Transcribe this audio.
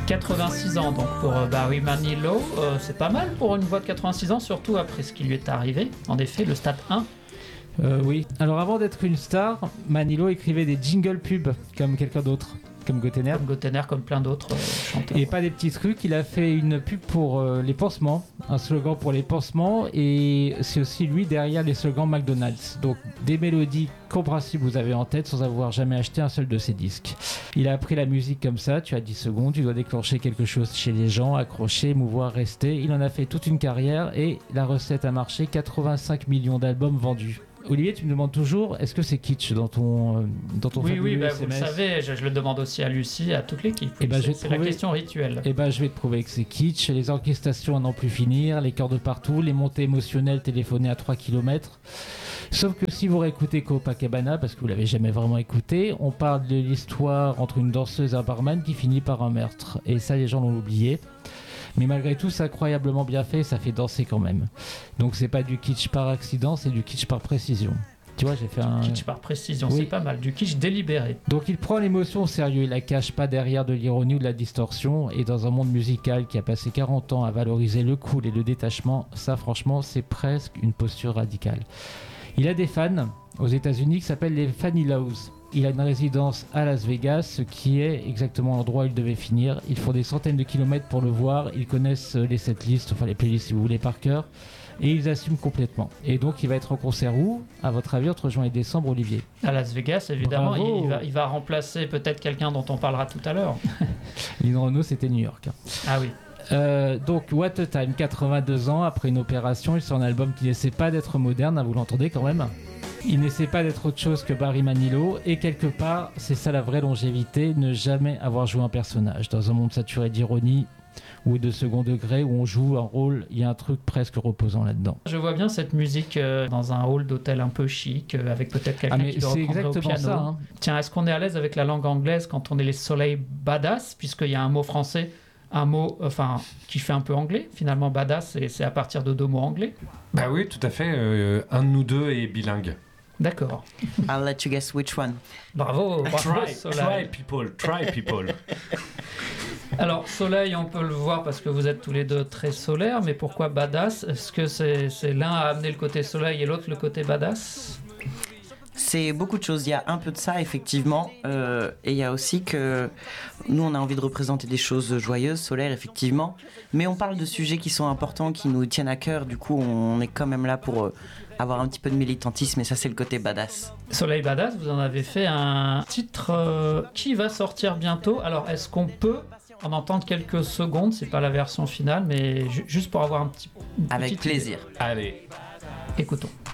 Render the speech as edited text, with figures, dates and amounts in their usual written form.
86 ans donc pour Barry Manilow, c'est pas mal pour une voix de 86 ans, surtout après ce qui lui est arrivé. En effet, le stade 1. Oui. Alors avant d'être une star, Manilow écrivait des jingle pubs comme quelqu'un d'autre, comme Gotener. Comme Gotener, comme plein d'autres chanteurs. Et pas des petits trucs, il a fait une pub pour les pansements, un slogan pour les pansements, et c'est aussi lui derrière les slogans McDonald's. Donc des mélodies compréhensibles vous avez en tête sans avoir jamais acheté un seul de ses disques. Il a appris la musique comme ça, tu as 10 secondes, tu dois déclencher quelque chose chez les gens, accrocher, mouvoir, rester. Il en a fait toute une carrière et la recette a marché, 85 millions d'albums vendus. Olivier, tu me demandes toujours, est-ce que c'est kitsch dans ton Oui, fabuleux vous le SMS? savez, je le demande aussi à Lucie, à toute l'équipe. Eh ben, C'est la question rituelle. Eh ben, je vais te prouver que c'est kitsch. Les orchestrations à n'en plus finir, les chœurs de partout, les montées émotionnelles téléphonées à 3 km. Sauf que si vous réécoutez Copacabana, parce que vous l'avez jamais vraiment écouté, on parle de l'histoire entre une danseuse et un barman qui finit par un meurtre. Et ça, les gens l'ont oublié. Mais malgré tout, c'est incroyablement bien fait, ça fait danser quand même. Donc c'est pas du kitsch par accident, c'est du kitsch par précision. Tu vois, j'ai fait un... Kitsch par précision, Oui. c'est pas mal. Du kitsch délibéré. Donc il prend l'émotion au sérieux, il la cache pas derrière de l'ironie ou de la distorsion. Et dans un monde musical qui a passé 40 ans à valoriser le cool et le détachement, ça franchement, c'est presque une posture radicale. Il a des fans aux États-Unis qui s'appellent les Fanilows. Il a une résidence à Las Vegas, ce qui est exactement l'endroit où il devait finir. Ils font des centaines de kilomètres pour le voir. Ils connaissent les setlists, enfin les playlists si vous voulez par cœur. Et ils assument complètement. Et donc il va être en concert où, à votre avis, entre juin et décembre, Olivier? À Las Vegas, évidemment. Bravo. Il va remplacer peut-être quelqu'un dont on parlera tout à l'heure. Lynn Renaud, c'était New York. Ah oui. Donc What a Time, 82 ans après une opération, il sort un album qui n'essaie pas d'être moderne, hein, vous l'entendez quand même. Il n'essaie pas d'être autre chose que Barry Manilow, et quelque part, c'est ça la vraie longévité, ne jamais avoir joué un personnage. Dans un monde saturé d'ironie ou de second degré, où on joue un rôle, il y a un truc presque reposant là-dedans. Je vois bien cette musique dans un hall d'hôtel un peu chic, avec peut-être quelqu'un qui le c'est reprendrait au exactement piano. ça, hein. Tiens, est-ce qu'on est à l'aise avec la langue anglaise quand on est les soleils badass, puisqu'il y a un mot français, un mot qui fait un peu anglais, finalement badass, c'est à partir de deux mots anglais. Bah oui, tout à fait. Un de nous deux est bilingue. D'accord. I'll let you guess which one. Bravo, Try Soleil. people. Alors, Soleil, on peut le voir parce que vous êtes tous les deux très solaires, mais pourquoi badass? Est-ce que c'est l'un a amené le côté soleil et l'autre le côté badass? C'est beaucoup de choses. Il y a un peu de ça, effectivement. Et il y a aussi que nous, on a envie de représenter des choses joyeuses, solaires, effectivement. Mais on parle de sujets qui sont importants, qui nous tiennent à cœur. Du coup, on est quand même là pour avoir un petit peu de militantisme. Et ça, c'est le côté badass. Soleil badass, vous en avez fait un titre qui va sortir bientôt. Alors, est-ce qu'on peut en entendre quelques secondes? C'est pas la version finale, mais juste pour avoir une Avec petite plaisir. Allez. idée. Écoutons.